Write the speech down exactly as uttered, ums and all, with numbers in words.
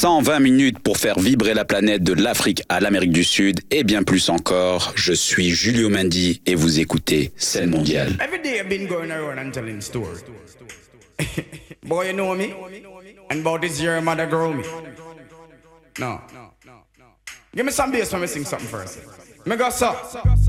cent vingt minutes pour faire vibrer la planète de l'Afrique à l'Amérique du Sud et bien plus encore. Je suis Julio Mendy et vous écoutez Scène Mondiale. Every day I've been going around and telling stories. Boy, you know me? And about this year, mother grow me. No. Give me some bass when me sing something first. Me go so.